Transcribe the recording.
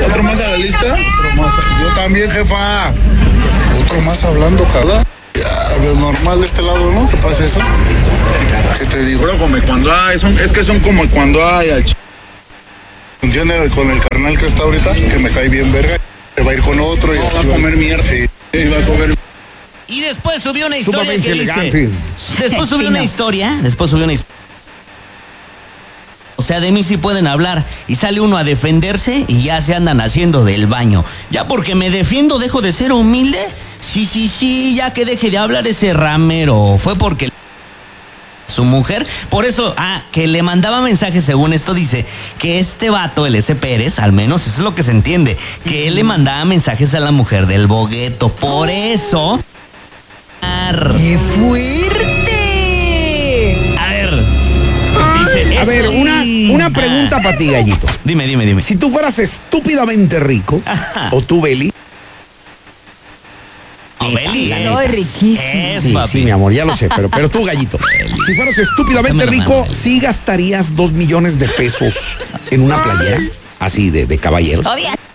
¿Otro más a la lista? Otro más. Yo también, jefa. Otro más hablando cada. Ya, normal de este lado, ¿no? ¿Qué pasa eso? ¿Qué te digo? Como cuando hay, es que son como cuando hay. Funciona con el carnal que está ahorita, que me cae bien verga. Se va a ir con otro y así va a comer mierda. Sí, va a comer. Y después subió una historia Sumamente que elegante. dice... Después subió una historia. O sea, de mí sí pueden hablar. Y sale uno a defenderse y ya se andan haciendo del baño. ¿Ya porque me defiendo dejo de ser humilde? Sí, ya que deje de hablar ese ramero. Fue porque... su mujer, por eso, que le mandaba mensajes, según esto dice, que este vato, el S. Pérez, al menos eso es lo que se entiende, que él le mandaba mensajes a la mujer del bogueto, por eso... ¡Qué fuerte! A ver, dice A ver, una pregunta para ti, Gallito. Dime. Si tú fueras estúpidamente rico, o tú, Beli. Beli, Soy riquísimo. Sí, mi amor, ya lo sé, pero tú, Gallito. Si fueras estúpidamente Dame la rico, mano, ¿sí gastarías 2 millones de pesos en una playera? Así, de caballero. Obvio.